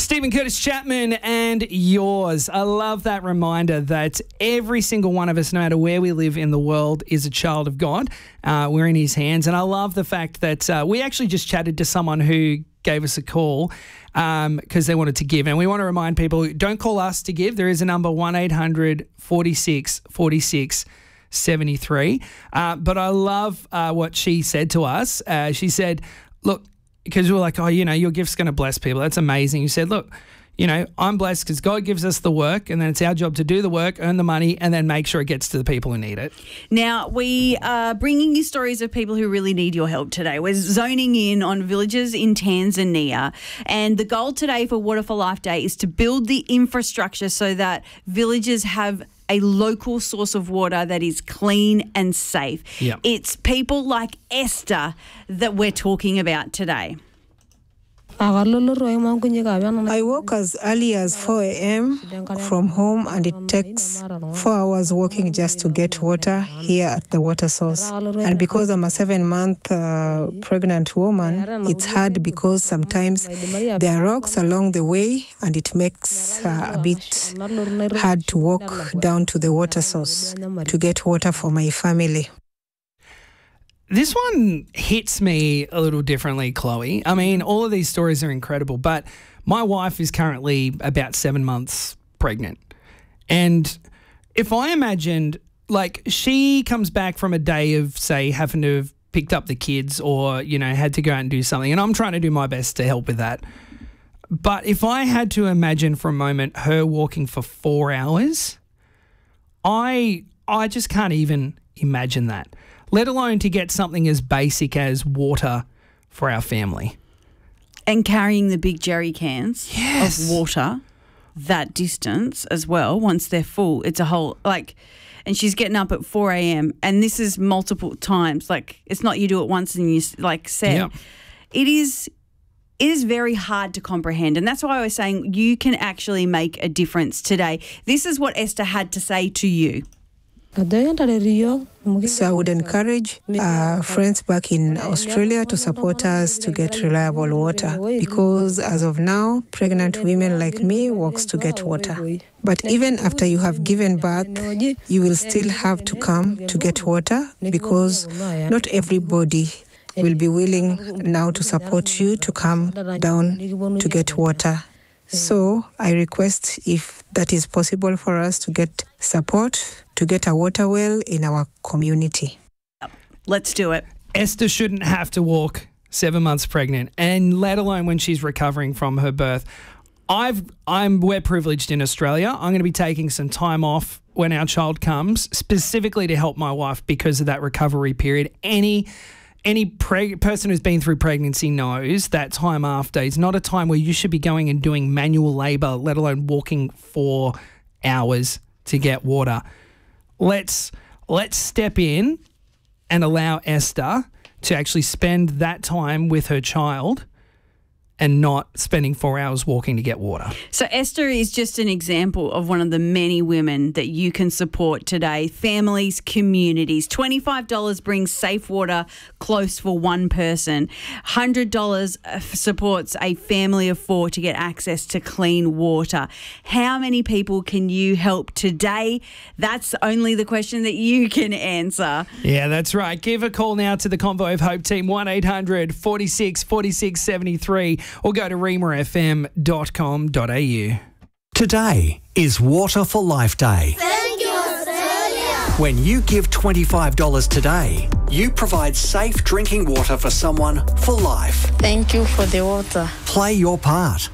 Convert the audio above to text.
Stephen Curtis Chapman and yours. I love that reminder that every single one of us, no matter where we live in the world, is a child of God. We're in his hands. And I love the fact that we actually just chatted to someone who gave us a call because they wanted to give. And we want to remind people, don't call us to give. There is a number, 1-800 46 46 73. But I love what she said to us. She said, look, because we're like, oh, your gift's going to bless people. That's amazing. You said, look, I'm blessed because God gives us the work, and then it's our job to do the work, earn the money, and then make sure it gets to the people who need it. Now, we are bringing you stories of people who really need your help today. We're zoning in on villages in Tanzania, and the goal today for Water for Life Day is to build the infrastructure so that villages have a local source of water that is clean and safe. Yep. It's people like Esther that we're talking about today. I woke as early as 4 a.m. from home, and it takes 4 hours walking just to get water here at the water source. And because I'm a 7-month pregnant woman, it's hard because sometimes there are rocks along the way, and it makes a bit hard to walk down to the water source to get water for my family. This one hits me a little differently, Chloe. I mean, all of these stories are incredible, but my wife is currently about 7 months pregnant. And if I imagined, like, she comes back from a day of, say, having to have picked up the kids or, had to go out and do something, and I'm trying to do my best to help with that. But if I had to imagine for a moment her walking for 4 hours, I just can't even imagine that. Let alone to get something as basic as water for our family. And carrying the big jerry cans of water that distance as well, once they're full. It's a whole, and she's getting up at 4 a.m. and this is multiple times. It's not you do it once and you, said. Yep. It is very hard to comprehend. And that's why I was saying you can actually make a difference today. This is what Esther had to say to you. So I would encourage friends back in Australia to support us to get reliable water, because as of now, pregnant women like me walks to get water. But even after you have given birth, you will still have to come to get water, because not everybody will be willing now to support you to come down to get water. So I request, if that is possible for us, to get support to get a water well in our community. Let's do it. Esther shouldn't have to walk 7 months pregnant, and let alone when she's recovering from her birth. We're privileged in Australia. I'm going to be taking some time off when our child comes, specifically to help my wife because of that recovery period. Any person who's been through pregnancy knows that time after is not a time where you should be going and doing manual labour, let alone walking 4 hours to get water. Let's step in and allow Esther to actually spend that time with her child and not spending 4 hours walking to get water. So Esther is just an example of one of the many women that you can support today. Families, communities. $25 brings safe water close for one person. $100 supports a family of 4 to get access to clean water. How many people can you help today? That's only the question that you can answer. Yeah, that's right. Give a call now to the Convoy of Hope team, 1-800 46 46 73. Or go to reamerfm.com.au. Today is Water for Life Day. Thank you, Australia. When you give $25 today, you provide safe drinking water for someone for life. Thank you for the water. Play your part.